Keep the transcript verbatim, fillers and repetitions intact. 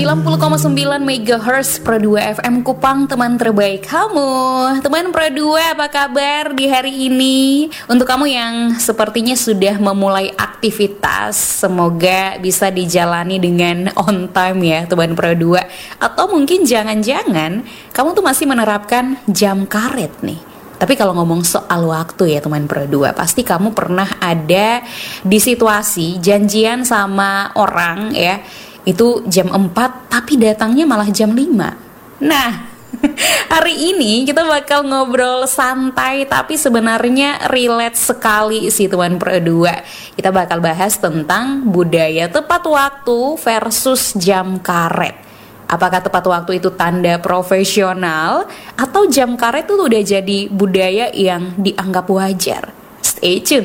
sembilan puluh koma sembilan megahertz Pro dua F M Kupang, teman terbaik kamu. Teman Pro dua, apa kabar di hari ini? Untuk kamu yang sepertinya sudah memulai aktivitas, semoga bisa dijalani dengan on time ya teman Pro dua. Atau mungkin jangan-jangan kamu tuh masih menerapkan jam karet nih. Tapi kalau ngomong soal waktu ya teman Pro dua, pasti kamu pernah ada di situasi janjian sama orang ya, itu jam empat tapi datangnya malah jam lima. Nah, hari ini kita bakal ngobrol santai tapi sebenarnya relate sekali sih teman Pro dua. Kita bakal bahas tentang budaya tepat waktu versus jam karet. Apakah tepat waktu itu tanda profesional atau jam karet itu udah jadi budaya yang dianggap wajar? Stay tune.